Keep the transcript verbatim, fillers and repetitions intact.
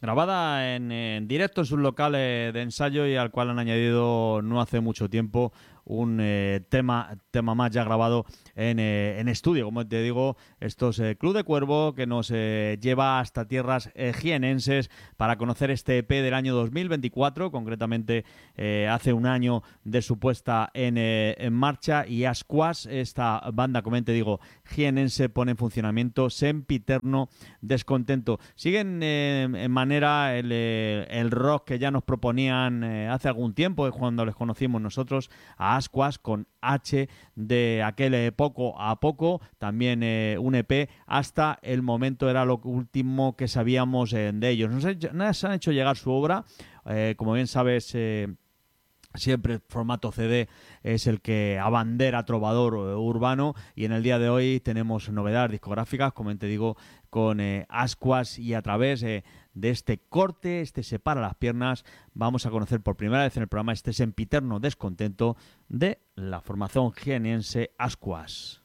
grabada en, en directo en sus locales de ensayo y al cual han añadido no hace mucho tiempo un eh, tema, tema más ya grabado en, eh, en estudio. Como te digo, esto es eh, Club de Cuervo, que nos eh, lleva hasta tierras eh, jienenses para conocer este E P del año dos mil veinticuatro, concretamente eh, hace un año de su puesta en, eh, en marcha, y Ascuas, esta banda, como te digo, jienense, pone en funcionamiento Sempiterno Descontento. Siguen eh, en manera el, eh, el rock que ya nos proponían eh, hace algún tiempo, eh, cuando les conocimos nosotros a Ascuas, con H, de aquel eh, poco a poco, también eh, un E P, hasta el momento era lo último que sabíamos eh, de ellos. Nos, hecho, nos han hecho llegar su obra, eh, como bien sabes, eh, siempre el formato C D es el que abandera Trovador Urbano, y en el día de hoy tenemos novedades discográficas, como te digo, con eh, Ascuas, y a través eh, de este corte, este Separa las Piernas, vamos a conocer por primera vez en el programa este Sempiterno Descontento de la formación jienense Ascuas.